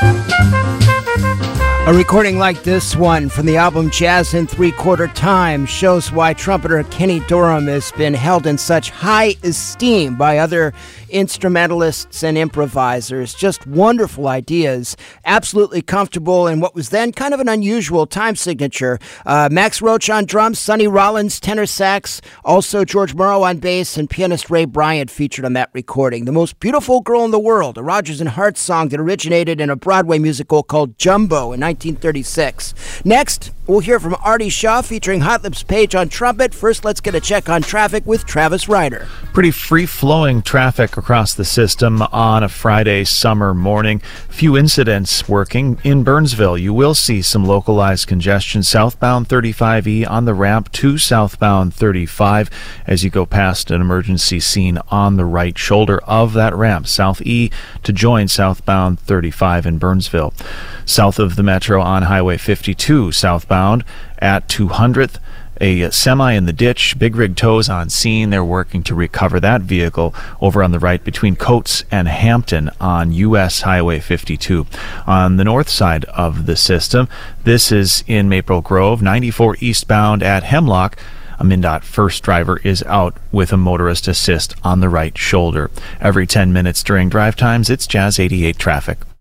A recording like this one from the album Jazz in Three-Quarter Time shows why trumpeter Kenny Dorham has been held in such high esteem by other instrumentalists and improvisers. Just wonderful ideas, absolutely comfortable in what was then kind of an unusual time signature. Max Roach on drums, Sonny Rollins tenor sax, also George Morrow on bass, and pianist Ray Bryant featured on that recording. The Most Beautiful Girl in the World, a Rodgers and Hart song that originated in a Broadway musical called Jumbo in 1936. Next, we'll hear from Artie Shaw featuring Hot Lips Page on trumpet. First, let's get a check on traffic with Travis Ryder. Pretty free-flowing traffic across the system on a Friday summer morning. Few incidents working. In Burnsville, you will see some localized congestion southbound 35E on the ramp to southbound 35 as you go past an emergency scene on the right shoulder of that ramp, South E, to join southbound 35 in Burnsville. South of the metro on Highway 52 southbound at 200th. A semi in the ditch, big rig tows on scene. They're working to recover that vehicle over on the right between Coates and Hampton on U.S. Highway 52. On the north side of the system, this is in Maple Grove, 94 eastbound at Hemlock. A MnDOT first driver is out with a motorist assist on the right shoulder. Every 10 minutes during drive times, it's Jazz 88 traffic.